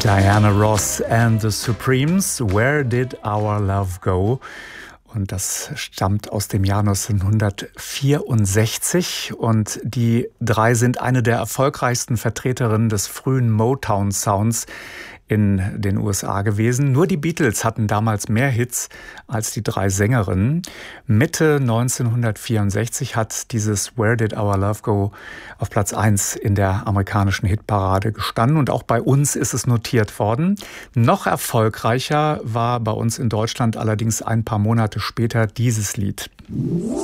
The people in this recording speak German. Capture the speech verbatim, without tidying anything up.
Diana Ross and the Supremes, Where Did Our Love Go? Und das stammt aus dem Jahr neunzehnhundertvierundsechzig. Und die drei sind eine der erfolgreichsten Vertreterinnen des frühen Motown-Sounds in den U S A gewesen. Nur die Beatles hatten damals mehr Hits als die drei Sängerinnen. Mitte neunzehnhundertvierundsechzig hat dieses Where Did Our Love Go auf Platz eins in der amerikanischen Hitparade gestanden. Und auch bei uns ist es notiert worden. Noch erfolgreicher war bei uns in Deutschland allerdings ein paar Monate später dieses Lied.